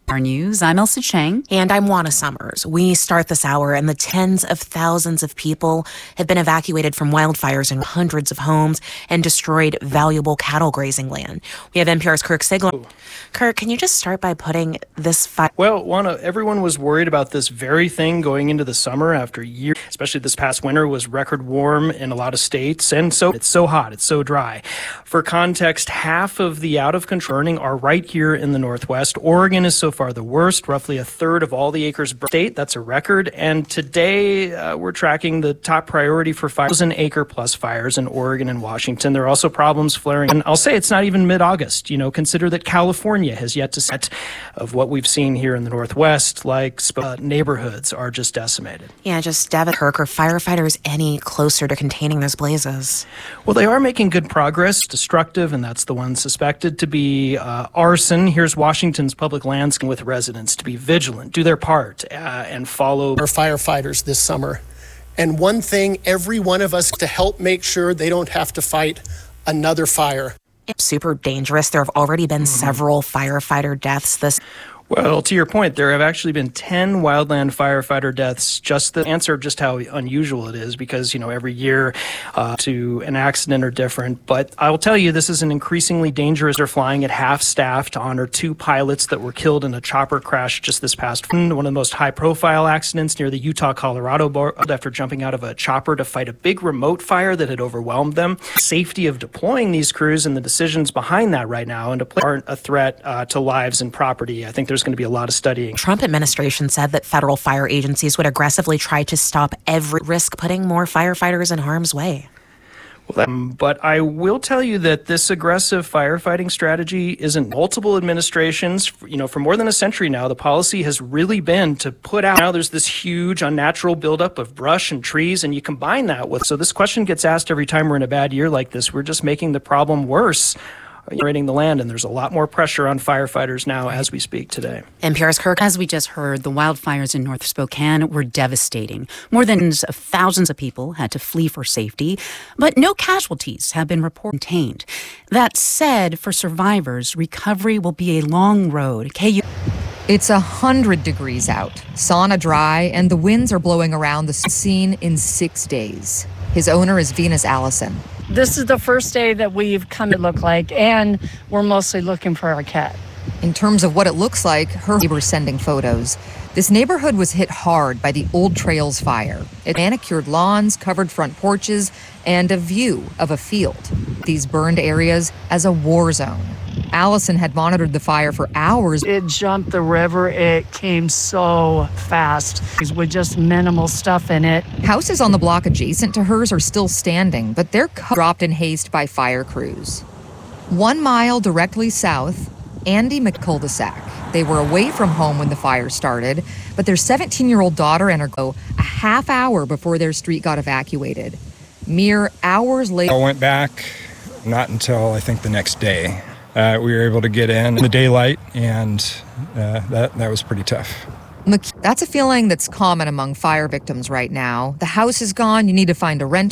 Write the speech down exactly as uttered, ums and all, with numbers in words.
Our news, I'm Elsa Chang. And I'm Juana Summers. We start this hour, and the tens of thousands of people have been evacuated from wildfires in hundreds of homes and destroyed valuable cattle grazing land. We have N P R's Kirk Siegler. Kirk, can you just start by putting this fire? Well, Juana, everyone was worried about this very thing going into the summer after years, especially this past winter was record warm in a lot of states. And so it's so hot, it's so dry. For context, half of the out-of-control burning are right here in the Northwest. Oregon is so far the worst, roughly a third of all the acres burned. State, that's a record. And today uh, we're tracking the top priority for one thousand acre plus fires in Oregon and Washington. There are also problems flaring. And I'll say it's not even mid-August. You know, consider that California has yet to set of what we've seen here in the Northwest, like uh, neighborhoods are just decimated. Yeah, just Devin. Kirk, are firefighters any closer to containing those blazes? Well, they are making good progress. Destructive, and that's the one suspected to be uh, arson. Here's Washington's public lands with residents to be vigilant, do their part, uh, and follow our firefighters this summer. And one thing, every one of us to help make sure they don't have to fight another fire. It's super dangerous. There have already been mm-hmm. several firefighter deaths this. Well, to your point, there have actually been ten wildland firefighter deaths. Just the answer of just how unusual it is, because, you know, every year uh, to an accident are different. But I will tell you, this is an increasingly dangerous. They're flying at half staff to honor two pilots that were killed in a chopper crash just this past one of the most high-profile accidents near the Utah-Colorado border after jumping out of a chopper to fight a big remote fire that had overwhelmed them. Safety of deploying these crews and the decisions behind that right now and to play aren't a threat uh, to lives and property. I think there's There's going to be a lot of studying. Trump administration said that federal fire agencies would aggressively try to stop every risk, putting more firefighters in harm's way. Well, um, but I will tell you that this aggressive firefighting strategy isn't multiple administrations. You know, for more than a century now, the policy has really been to put out. Now there's this huge unnatural buildup of brush and trees, and you combine that with. So this question gets asked every time we're in a bad year like this. We're just making the problem worse. Raiding the land, and there's a lot more pressure on firefighters now as we speak today. N P R's Kirk. As we just heard, the wildfires in North Spokane were devastating. More than thousands of people had to flee for safety, but no casualties have been reported. Contained. That said, for survivors, recovery will be a long road. K U- It's one hundred degrees out, sauna dry, and the winds are blowing around the scene in six days. His owner is Venus Allison. This is the first day that we've come to look like, and we're mostly looking for our cat. In terms of what it looks like, her neighbor's sending photos. This neighborhood was hit hard by the Old Trails fire. It manicured lawns, covered front porches, and a view of a field. These burned areas as a war zone. Allison had monitored the fire for hours. It jumped the river. It came so fast with just minimal stuff in it. Houses on the block adjacent to hers are still standing, but they're dropped in haste by fire crews. One mile directly south, Andy McCul-de-sac. They were away from home when the fire started, but their seventeen-year-old daughter and her go a half hour before their street got evacuated. Mere hours later. I went back not until I think the next day. Uh, we were able to get in the daylight, and uh, that, that was pretty tough. That's a feeling that's common among fire victims right now. The house is gone, you need to find a renter.